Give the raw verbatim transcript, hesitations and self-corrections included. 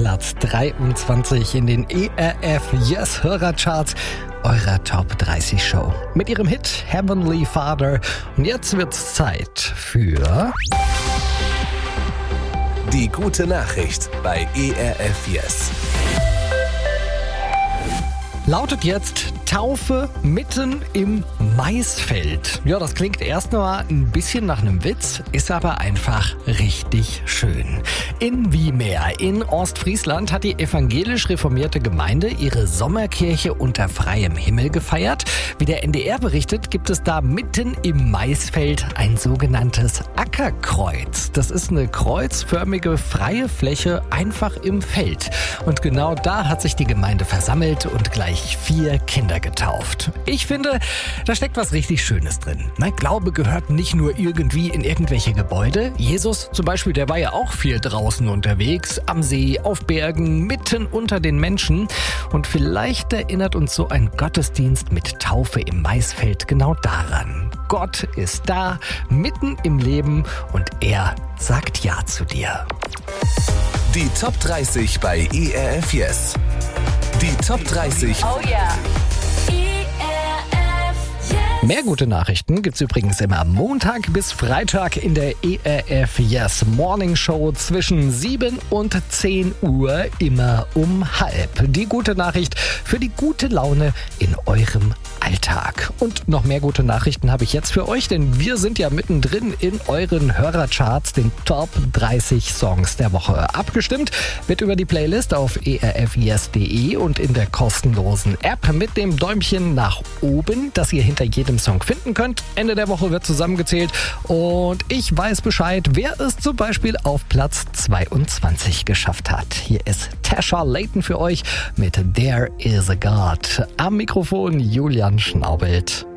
Platz dreiundzwanzig in den E R F Yes Hörercharts eurer Top dreißig Show mit ihrem Hit Heavenly Father. Und jetzt wird's Zeit für die gute Nachricht bei E R F Yes. Lautet jetzt Taufe mitten im Maisfeld. Ja, das klingt erstmal ein bisschen nach einem Witz, ist aber einfach richtig schön. In Wiemeer in Ostfriesland hat die evangelisch reformierte Gemeinde ihre Sommerkirche unter freiem Himmel gefeiert. Wie der N D R berichtet, gibt es da mitten im Maisfeld ein sogenanntes Ackerkreuz. Das ist eine kreuzförmige freie Fläche einfach im Feld. Und genau da hat sich die Gemeinde versammelt und gleich vier Kinder getauft. Ich finde, da steckt was richtig Schönes drin. Na, Glaube gehört nicht nur irgendwie in irgendwelche Gebäude. Jesus zum Beispiel, der war ja auch viel draußen unterwegs, am See, auf Bergen, mitten unter den Menschen. Und vielleicht erinnert uns so ein Gottesdienst mit Taufe im Maisfeld genau daran. Gott ist da, mitten im Leben und er sagt Ja zu dir. Die Top dreißig bei E R F Yes. Die Top dreißig. Oh yeah. E R F Yes. Mehr gute Nachrichten gibt's übrigens immer Montag bis Freitag in der E R F Yes Morning Show zwischen sieben und zehn Uhr, immer um halb. Die gute Nachricht für die gute Laune in eurem Alltag. Und noch mehr gute Nachrichten habe ich jetzt für euch, denn wir sind ja mittendrin in euren Hörercharts, den Top dreißig Songs der Woche. Abgestimmt wird über die Playlist auf e r f yes punkt d e und in der kostenlosen App mit dem Däumchen nach oben, das ihr hinter jedem Song finden könnt. Ende der Woche wird zusammengezählt und ich weiß Bescheid, wer es zum Beispiel auf Platz zweiundzwanzig geschafft hat. Hier ist Tasha Layton für euch mit There Is a God. Am Mikrofon Julian Schnaubelt.